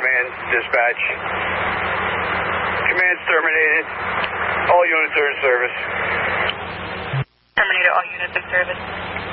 Command, dispatch. Command's terminated. All units are in service. Terminated, all units in service.